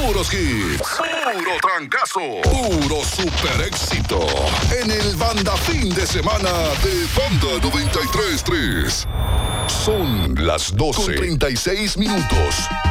puros hits, puro trancazo, puro super éxito. En el Banda Fin de Semana de Banda 93.3. Son las 12:36.